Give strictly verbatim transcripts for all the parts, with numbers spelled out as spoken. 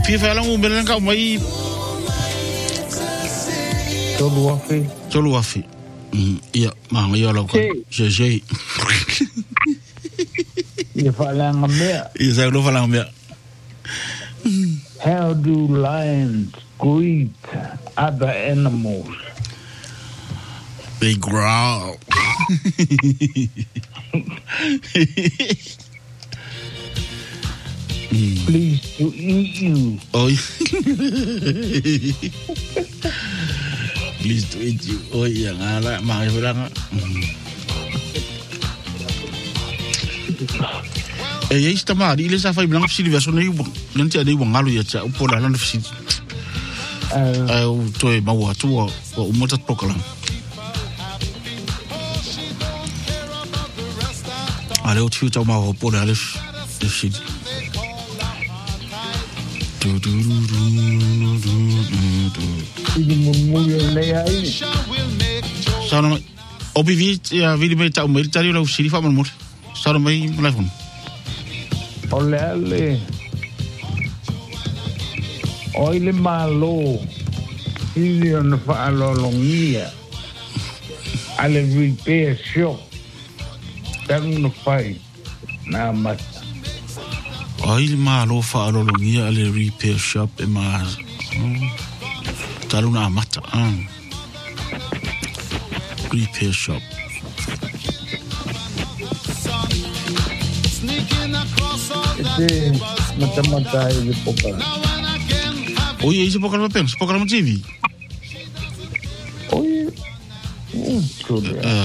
Pia fa la ngumela ka mai. Tolu afi. Tolu afi. Mm, ia, manga ia la ko. Je je. Ia fa la ngamea. Ia sa lo fa la ngamea. How do lions greet other animals? They growl. Pleased to eat you. Oh, pleased to eat you. Oh, iya ngala mai bilang. Eh, ya istama di ile sa fa bilang fisi verso nei nanti ada wang ngalu ya cha upola lan fisi. Eh, to e mawa tu o umota pokala. Ale o tiu tau mawa upola ale fisi. Do do do do do do. Ini mumulio le ai. Sana obi vi ya vi me tau me tari lo fisi fa mo. Sana mai telefon. Ole ale. Oile malo. Ili on fa alolongia. Ale repair shop. Tang no fai. Na mat. Oile malo fa alolongia ale repair shop e ma. Talu na mata. Repair shop. Ese mata-mata ele pokal. Oye, ese pokal pa pens, pokal mo T V. Oye, mucho.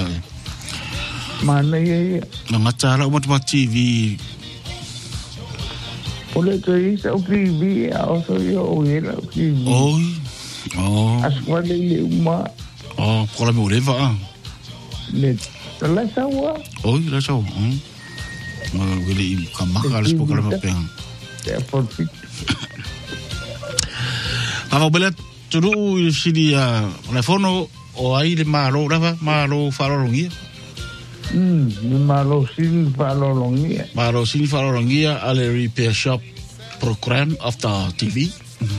Mana ya? Nga tsara umat ma T V. Ole to isa o T V, also yo oye la T V. Oh, oh. Aswale le uma. Oh, pokal mo leva ah. Le, la sawa. Oh, la sawa. Hmm. Mga gili kamakalas po kala mapeng. Ya por fit. Ako bala turu sidi a telefono o ai le malo lava malo farolongia. Hmm, ni malo sin farolongia. Malo sin farolongia ale repair shop program after T V.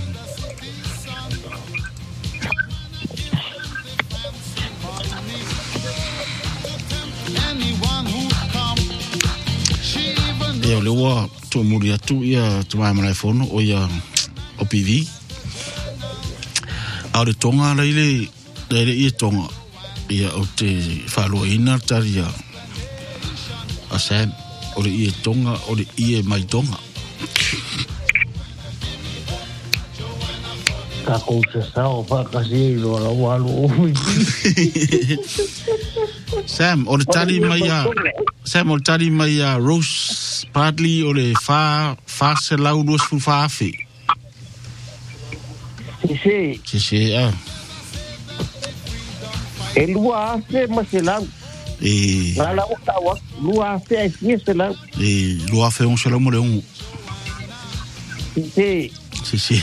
Ya lewa tu muria tu ya tu mai mai phone o ya o P V. Au de tonga la ile le i tonga ya o te falo ina taria. Asem o le i tonga o le i mai tonga. Ka ko se sa o fa kasi lo la walu. Sam o le tali mai ya Sam o le tali mai ya Rose partly o le fa fa se lau dos fu fa fe. Si Si si ah. E lua se maselang. E La la utawa lua se ai selang. e lua fe un solo mo le un. Si Si si.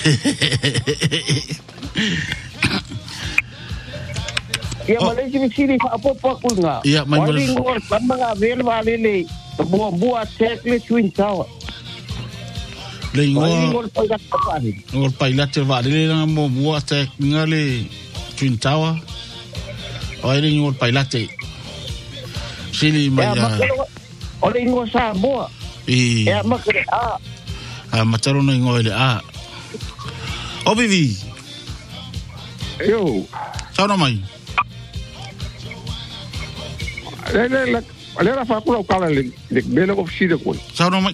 ya malai si sini fa apa apa kulnga. Ya mai Wali ngor pamanga vel wali le. Buat buat checklist twin tower. Le Wali ngo ngor pailat kapani. ngor pailat te va le nga mo mo te ngale Twin Tower. Ai le ngor pailat te. Sili mai Ya makalo. Ole ngor sa boa. e Ya makalo a. a mataro no ngoi le a. Obivi. Yo. Sao mai? Le le le Ale ra fa kula kala le le bele ko fside ko. Sao mai?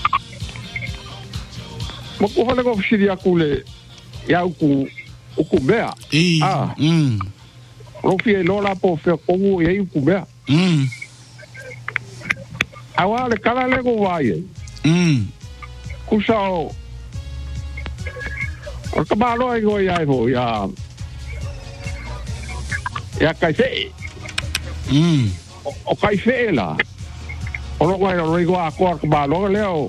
Mo ko fa le ko fside ya kule ya ku ku bea. E ah. Mm. Ro fi lo la po fe ko wo ye ku bea. Mm. Awa le kala le ko wa ye. Mm. Ku sao. O ka ba lo ai go ya ho ya. Ya kai se. Mm. O kai fe la. O lo ga ro go a ko ka ba lo leo.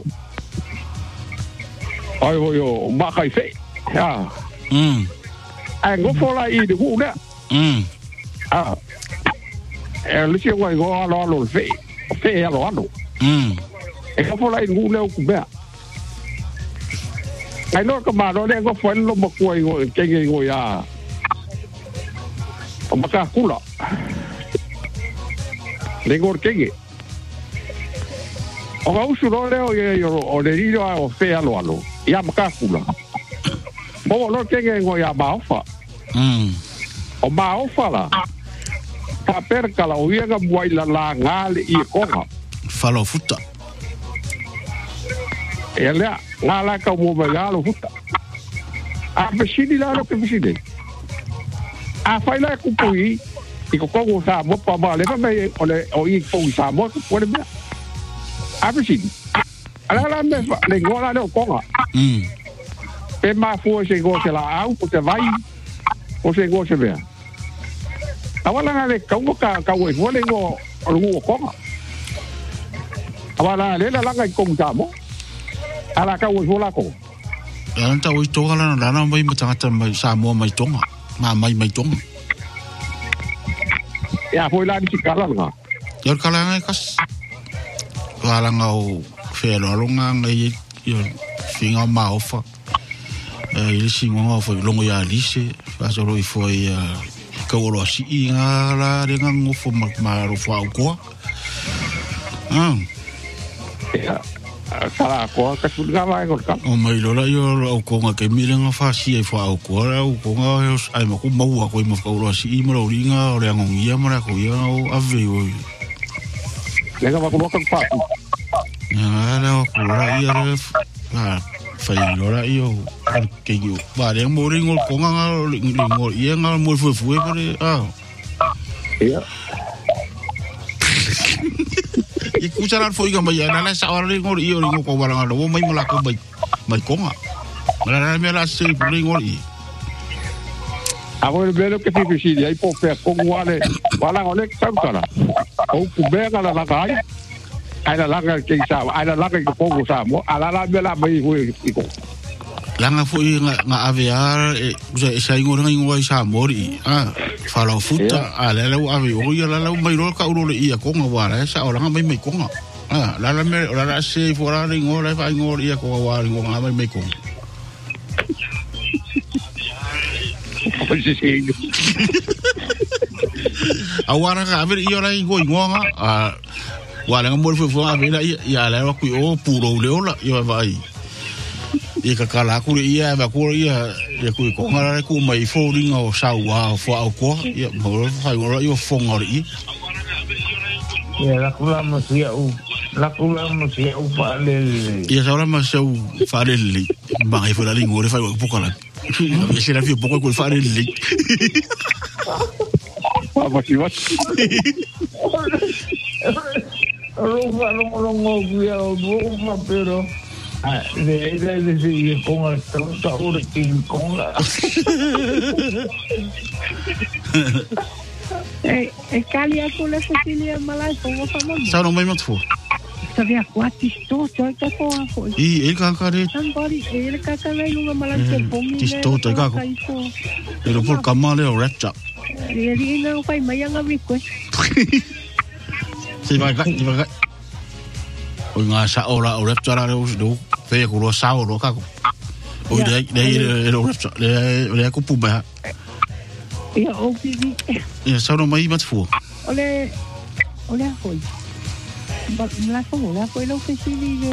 Ai ho yo ba kai fe. Ya. Mm. Ai go fo la i de ku da. Mm. Ah. E le che go go lo lo fe. Fe ya lo ano. Mm. E ka fo la i ngu leo ku bea. Ai no ka maro le go foi lo mo koi go ke ke go ya. O maka kula. Le go ke ke. O ga usu ro le o ye yo o le ri o fe alo alo. Ya maka kula. Mo lo ke ke go ya ba fa. Mm. O ba o fa la. Pa per kala o ia ga buai la la ngale I konga. Falo futa. E lea, ngā la ka mo ba ngalo futa. A pesini la lo ke pesini. A fai la ku pui, I ko kongo sa mo pa ba le pa me o le o I ko sa mo ko le me. A pesini. Ala la me le ngola le konga. Mm. Pe ma fu se go se la au ko te vai. O se go se vea. Awala nga le ka ka ka we mo le go o go konga. Awala le la la ka ko sa mo. Ala ka wo la ko. Ala ta oi toga lana lana mai matangata mai Samoa mai tonga. Ma mai mai tonga. Ya foi la ni kala nga. Yor kala ngai kas. Wala nga o felo longa ngai yo finga ma ofa. Eh il singo nga foi longo ya lise. Fa solo I foi ka oro si nga la renga ngofo ma ma ro fa ko. Ah. Ya. Kala ko ka sulga vai ko ka o mai lola yo o ko nga ke milenga fa si e fa o ko ra o ko nga yo ai ma ko mau ko mo ko ro si mo ro ringa o re ngongia mo ra ko yo ave o le ga ko ka fa na la ko ra ia re fa fa lola yo ke yo ba re mo ringo ko nga ringo ia nga mo fu fu e ah ya I kusaran foi ga mai ana sa ora ringo I ringo ko wala nga do mai mala ko mai mai ko nga mala me la se ringo I a vo vero que fi fi ai po pe ko wale wala ngole ka kala o ku be ga la ga ai ai la la ke sa ai la la ke ko ko sa mo ala la me la mai ho I ko langa foi nga nga aviar e usa sa ingo nga ingo sa mori ah falo futa ala la ave o ia la la mai ro ka uro le ia ko nga wala sa ora nga mai mai ko nga ah la la me la la se fora ringo la fa ingo ia ko wa ringo nga mai mai ko awara ka ave ia la ingo ingo nga ah wala nga mo fu fu ave la ia la ku o puro le ola ia vai I ka kala ku ia ba ku ia e ku ko ngara ku mai fo ringa o sa wa fo au ko ia mo fa ngora I fo ngori ia la ku la mo sia u la ku la mo sia u fa le ia sa ora ma sa u fa le li ba ai fo la lingore fa ku kala ia se la fi poco ku fa le li wa ba si wa ro fa no mo ngo ia o mo pero de de de de con el tronco ora king con la eh e cali a con la Cecilia malai con o famoso sa no mai mat fo sa via quatti sto cioè che po a poi I e ka ka re somebody e ka ka lai lunga malai che pongi ti sto te ka ko e ro por kamale o rapta e ri na fai mai anga vi ko si vai ka si vai ka o nga sa ora o rapta ra o do fe ko ro sa o ro ka ko o de de ro rapta le le ko pu ba ia o vi ia sa no mai mat fo ole ole foi ba la como la foi lo que sí de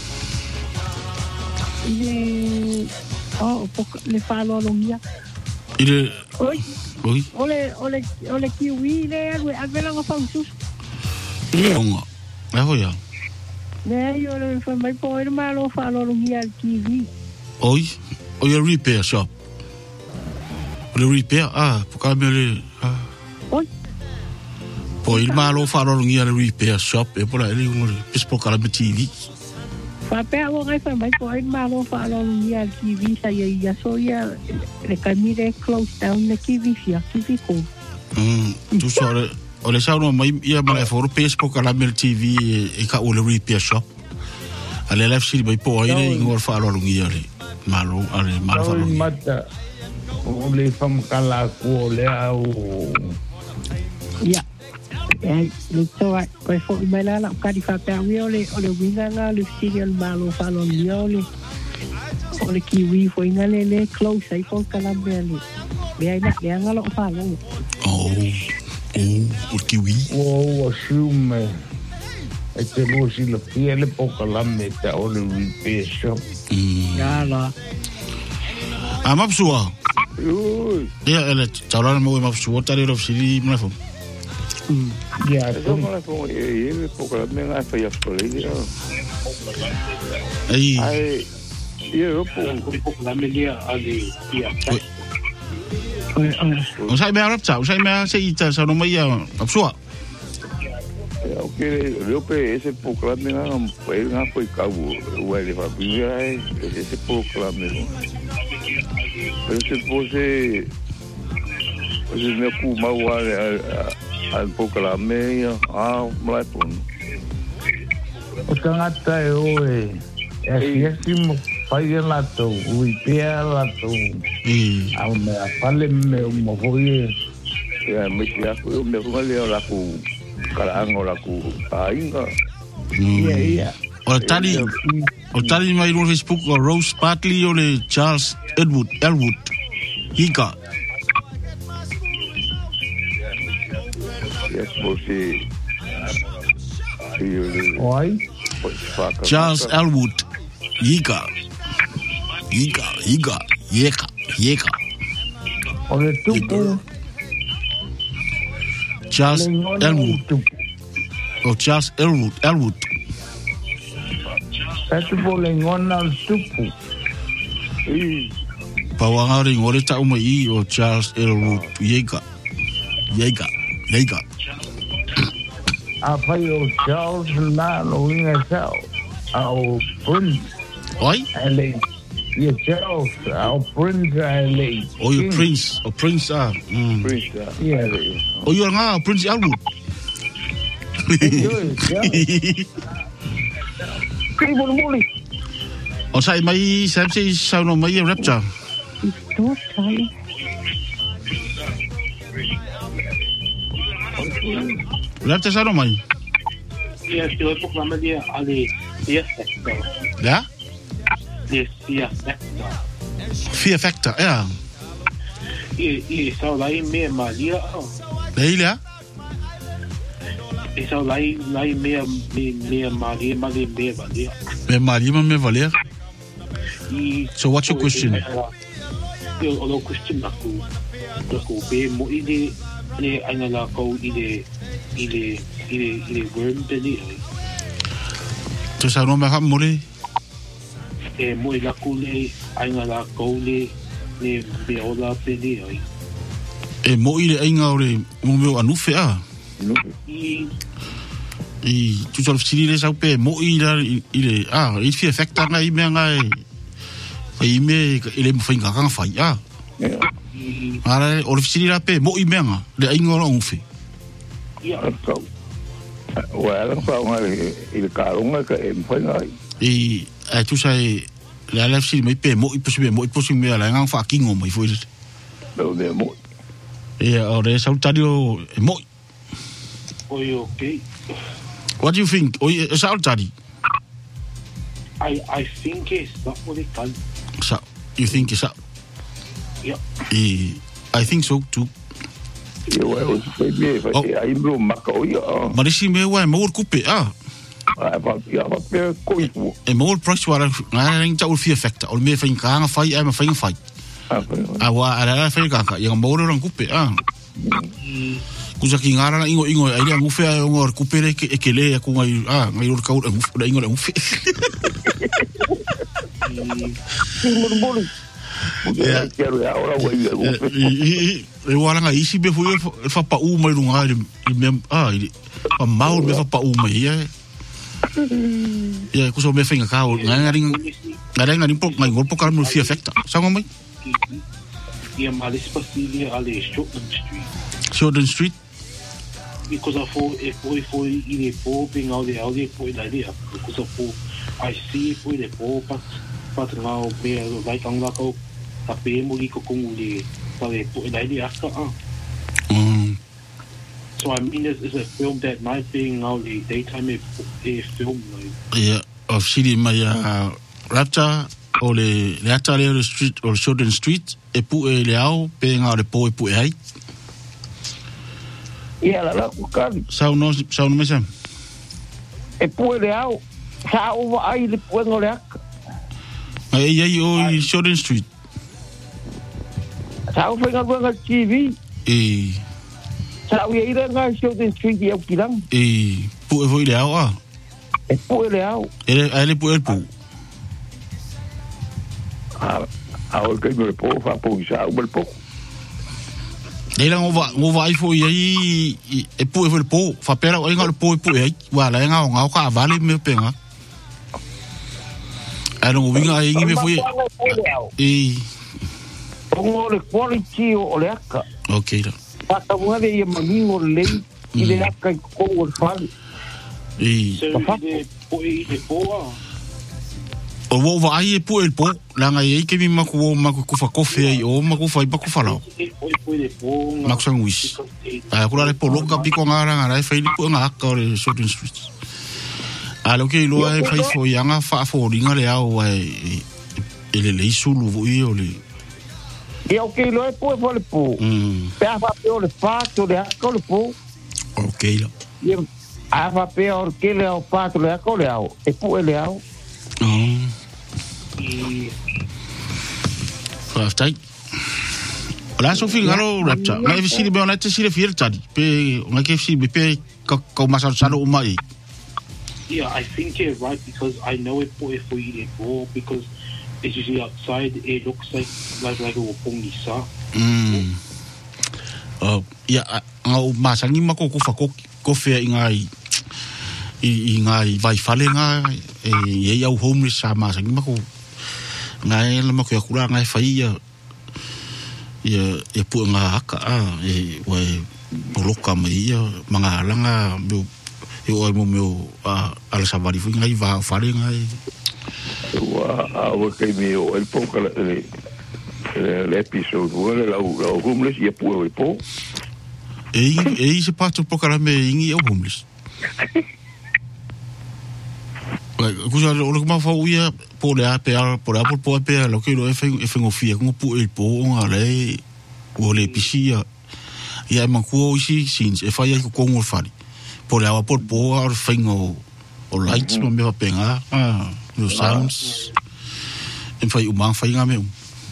de oh poco le falo lo mia ile oi oi ole ole ole kiwi le algo algo ngo fansus onga la ho ya ne yo le foi mai po ir malo falo lo mia kiwi oi oi a repair shop le repair ah por ka me le ah oi po il malo falo lo mia le repair shop e por ali un pis por ka la T V fa pe avo ngai foi mai po ir malo falo lo mia kiwi sa ya ya so ya le camire close down le kiwi fia kiwi ko mm tu so o le sa no mai ia mai for pis por ka la T V e ka o le repair shop ale la fsi mai po ai le ngor falo lo mia le malo ale malo falo mata o le fam kala ko le au ya eh le toa pues fo mai la la ka di fa pe wi ole ole winga nga le serial malo falo ni ole O le kiwi foi na le le close ai ko kala bele. Be ai na le ngalo fa lo. Oh. Oh, o kiwi. O assume e te lo si le piele poca la meta o le ripeso. Ya la. A mapsua. Ui. Ia ele taurana mo mapsua tare ro sili mnafo. Ya, Eso no le pongo, y él, porque la mega fue ya por ahí, ¿no? Ai. Ay, y yo pongo. la media ali ya. O sai me rapta, o sai me se ita sa no mai mapsua. Eu que eu pe esse proclame não foi não foi cabo o ele vai vir esse proclame esse pose esse meu cu mau al proclame ah mai pun O tangata e oe e asimo fai la to ui pia la to E au me fale me mo foi ya me ya eu me vale la cu karango la cu ainga ia ia o tali o tali mai no Facebook o Rose Bartley o le Charles Edward Elwood. Hika. yes pose oi Charles Elwood. Hika. Hika, hika, yeka, yeka. o le tupu Charles Elwood. O Charles Elwood, Elwood. Esse bolengona al tupu Pawanga ring ore ta uma i o Charles Elwood. Yeka. Yeka. Yeka. a fai o Charles na no inga sao au Prince Oi? ele ia Charles au Prince ele O your Prince, o Prince ah. Mm. prince ia O your nga Prince Elwood. Kiri bolu muli O sai mai sai sai sa no mai rapture. Do sai. Rapture sa no mai. Ia te oi proclama dia ali ia sector. Ya? Dia ia sector. Fear factor. Ja. Ia ia sau lai me malia. Leila. Ia sau lai lai me me me malia malia me malia. Me mari me valer. I So what's your question? Ia o lo question aku. Aku be mo ile le aina la ko ile ile ile ile worm tele. To sa no me ha mole. E mo ila kule aina la ko le le be ola tele ai. E mo ile ainga ore mo me anu fe a. I I tu sort of sili le sa pe mo ile ile ah it fear factor nga i me nga e. Ai me ile mo finga ka fa ya. Ara o sili la pe mo i me nga le ainga ora un fe. ia well fa ngale il karunga ka em foi ngai E ai tu sai la la sili me pe mo i posi mo i posi me la nga fa kingo mai foi. do de mo E ore sa utario mo. oi okay. What do you think? O sa utari. I I think it's not what it can. Sa you think is up? Yeah. E I think so too. eu eu foi bem vai aí bro maka o ia Marisi me wa mo kupe ah. ah va ia va pe coipo E mo price wara nga ring ta ul fear factor. O me fa ka nga fai ai me fa fai. ah A wa ala la fa ka ka yang mo ro kupe ah. Kusa ki ngara ingo ingo ai ngu fe ngo kupe le ke ke le ku ngai ah ngai ro ka ur ngu ingo ngu fe. Kiri bolu ya quero agora o ia E wala nga isi be fu fa pa u mai runga le me ah pa mau me fa pa u mai ya. Ya kuso me fa ka o nga ring nga ring ring po ngai gol po ka mo fear factor. Sa mo mai. Ia malis pasilia ale Shortland Street. Shortland Street. Because I thought if we for ile po being out there out there po ila dia. Because I thought I see po ile po pat pat ngao be like ang lako tapi mo liko kung uli pare po ila dia ka ah. Mm. So I mean it's, it's a film that might being out the daytime a film like Yeah, of city my uh, rapture o le le ata le le street o le Shorten Street e pu e le au pe nga le po e pu e ai. Ia la la kukari. Sau no sau no mesa. E pu e le au. Sa o wa ai le pu e ngole aka. Ai ai o i Shorten Street. Sa o whenga ruanga T V. E Sa o ia ira ngā Shorten Street i au kirang. e pu e foi le au a. E pu e le au. Ele ele pu e pu. A o kai me le po fa po sa o le po. Ele ngo va ngo vai foi ai e pu e foi le po fa pera o nga le po e pu e ai. Wa la nga nga ka vale me penga. Ano ngo vinga ai me foi. E O le quality o le aka. okay da. Pata mua le ia maningo le lei. I le aka i koko o le whale. E So i po i le po a. o wo va ai e pu e po la nga ai ke mi ma ku ma ku fa kofe ai o ma ku fa i pa ku fa lao. E po i po le po. Ma ku sang wis. A ku la le po lo ka pi ko nga nga ra fa i pu nga ka o le Shorten Street. A lo ke lo ai fa i fo yanga fa fo ringa le au ai ele le sulu vo i o le. Ia o kei loe po e po le po. Mm. Pe a fa pe o le pato le aka o le po. Okay la. Ia a fa pe o ke le o pato le aka o le au. E po e le au. Oh. I Fa tai. La so fi ngalo rapta. Ma e si be ona te si le fier tadi. Pe nga ke si be pe ka ka masal salo mai. yeah, I think you're right because I know it po e po i le po because it's usually outside. It looks like like like a pongi sa. Mm. Uh, ya nga o masangi ma ko ko fa ko ko fe ingai i ngai vai fale nga e ye ya homeless sa masangi ma ko ngai la ma ko ya kula ngai fa ia ia e pu nga aka a e we boloka ma ia manga langa mo e o mo mo a ala savari fu ngai va fale ngai Wa a o ke mi o el po ka le le episode o le la o homeless ia pu o po. e e se pato po kala me ingi o homeless. Kusa o le ma fa uia po le ape a po le apo po ape lo ke lo e fe e fe ngofia ngo pu e po nga le o le pisia ia ma ku o si sins e fa ia ku ko ngol fari po le apo po ar fe ngo o lights mo me va penga ah no sounds en fa u ma fa nga me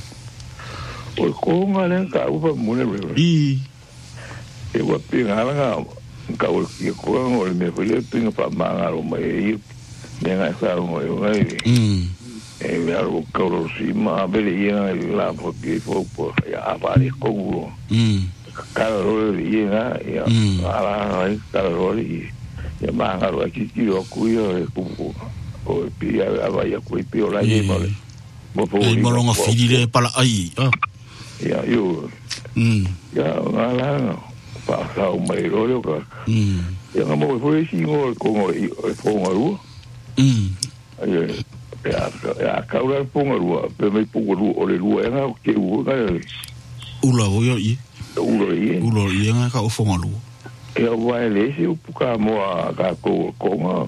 O ko nga le ka u fa mo le i e wa pinga nga ka o ki ko ngo le me fa le pinga pa ma nga o mai me nga sa mo yo ngai mm e me algo ka o si ma bele ia la po ki fo po ya va ri ko mm ka ro ri ia ya ala ai ka ro ri ya ma nga ro ki ki o ku yo e ku o pi ya va ya ku pi o la ye mo le mo po e mo longa fidile pala ai ah ya yo mm ya nga la pa sa o mai ro yo ka mm ya nga mo fo si ngo ko ngo i fo ngo ru mm ai ya ya ka ura fo ngo ru pe me pu ru o le ru nga ke u nga ula o yo i u ro i ulo i nga ka o fonga lu ya wa le si u pu ka mo ka ko ko nga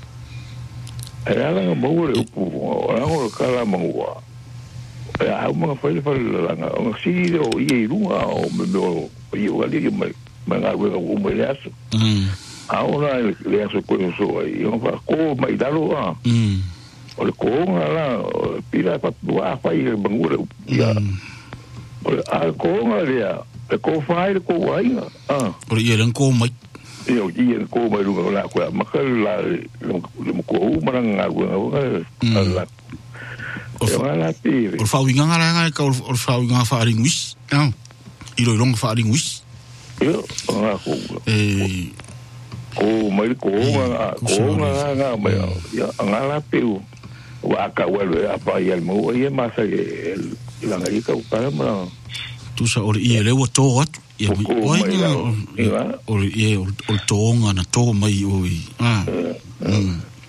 era nga mo le pu o nga ka la mo wa ya mo fa le fa la nga o si o i ru o me o i o ali me me nga ru o me le aso mm ahora le aso ko so i o fa ko mai dalo a mm o le ko nga la pila pa wa fa i bangure ya o a ko nga le e ko fa i ko wa inga ah o le elen ko mai e o i en ko mai lu la ko ma ka la le mo ko u ma nga ru nga la o fa la pi o fa winga nga nga ka o fa winga fa ring wis ah i lo long fa ring wis yo nga ko e ko mai ko nga ko nga nga mai ya nga la pi wa ka wa le apa ya mo ye ma sa el la nga i ka pa ma tu sa o i le o to at ia o ia o ia o to nga na to mai o i ah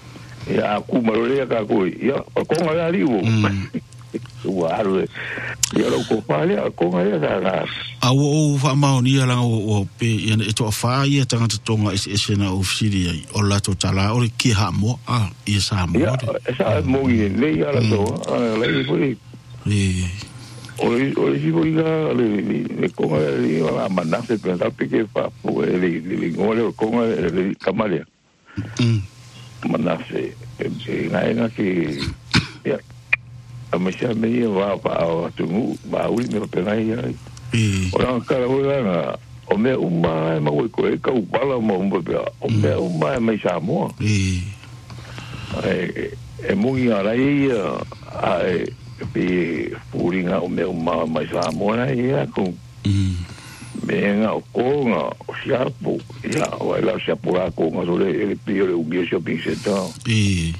ya ku ma le ka ko ya ko nga ri wo wa ru ia lo ko fale ko ngai da a o fa ma ni ala o pe ina e to fa ia tanga tonga is is na ofisiri ai o la to tala o ki ha mo a i sa mo ia sa mo i le ia la to le foi e Oi, oi, si voi ga le le konga le la manase pe ta pe ke fa po le le ngole konga le kamalia. Mm. Manase e nga nga ki ya. A me sa me va pa o tu ba ui me pe nga ya. E Ora ka o la o me uma ma ko ko e ka u bala mo mo pe o me uma me sa mo. e E e mo ia la ia ai pe puringa o meu ma mai sa mona ia com mm menga o konga o siapo ia o la siapo la konga so le le pio le ubio shopping center e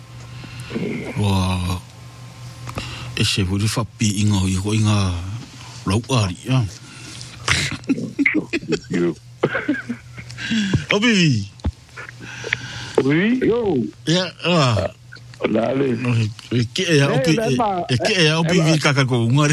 wa e se vuri fa pi inga i ko inga lau ari ya o bivi oui yo ya ah la le e ke e o pi e ke e o bivi kaka ko ngore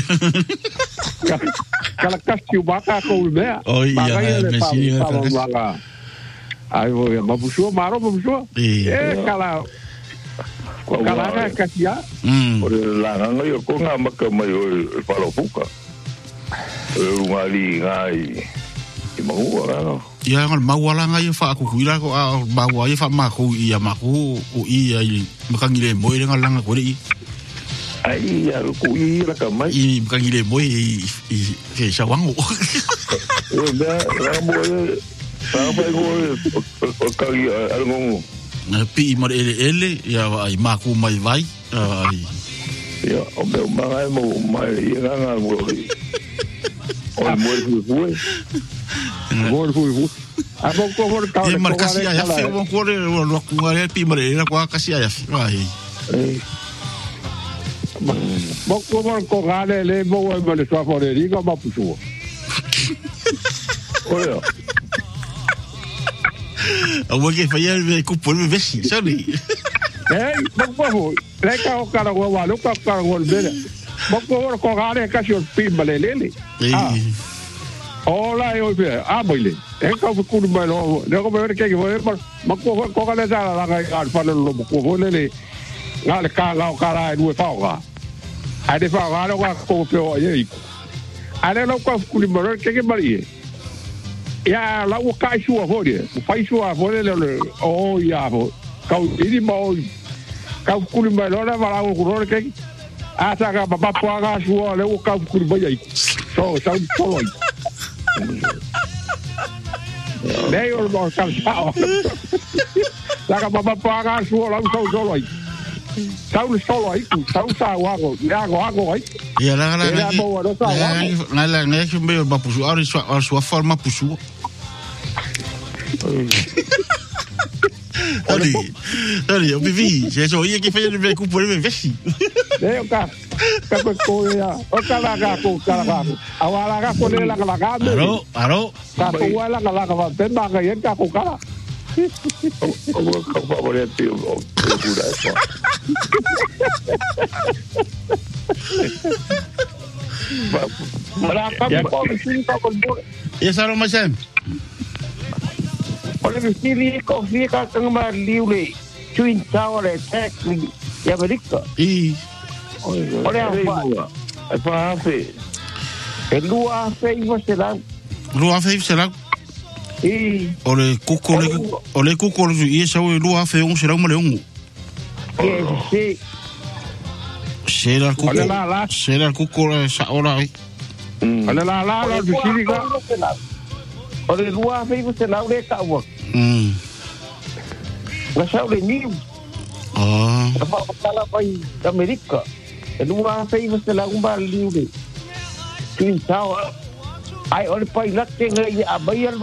kala kastiu baka ko me o ia me si baka ai vo ma puso maro puso e kala kala ka kasia mm o la nga yo ko nga maka mai o palo puka o ngali ngai i mau ara ia ngal mawala ngai fa ku kuira ko a bawa ia fa ma ko ia ma ko o ia makangile mo ile ngalanga ko ri ai ya ko i la ka mai i makangile mo i i sa wango o da la mo sa ba ko o ka i algo na pi mo ele ele ia ai ma ko mai vai ai ya o me mai mo mai ia nga mo o mo fu fu mo fu fu a mo ko mo ka e mar kasi ya fe mo ko le lo ku ngare pi mo le ko kasi ya ai mo ko mo ko gale le mo mo le so for le ko ma pusu o ya a wo ke fa ya ku por me vesi sorry eh mo ko le ka o ka ro wa lo ka ka ro le mo ko mo ko gale ka si o pi mo le le ah Ola yo pe a boile e ka ku ku ba no ne ko be ke ke ma ko ko ka le sa la ga fa lo ko ko le le nga le ka ga ka ra du fa ga a de fa ga lo ka ko pe o ye a le lo ko ku li mo ke ke ba ye ya la wo ka su o ho de fa su a ho le o ya ho ka u di mo ka ku li mo la va la ko ro ke a sa ga ba pa ga su o le wo ka ku li ba ye so so so Lei o lo calciao. La che papà paga su la so solo ai. Sau solo ai, sau sa wago, ya go hago ai. ia la la la la ne ke me ba pusu ari so so forma pusu ali ali o bivi se so ia ke fe de ku por me vesi Lei o ka ka ko ya o ka la ga ko ka la ga awala ga ko le la la ga aro aro ka ko wala ka la ga te ba ga yen ka ko ka o o ka fa por el tío o pura eso para pa ko sin ka ko esa ro masem Ole vestiri ko fica tang ma liule twin tower attack ya berika i ole apa fa fe e lua fe i você lá lua fe será e ole kuko le ole kuko le i sa o lua fe un será un leão que se será kuko será kuko sa ora ai ala la la la vestiri ka ole lua fe i você lá le ka wa mm la sa le ni ah apa kala pai Amerika e lua fe i você lá um bar liule twin tower ai ole pai la que ngai a bai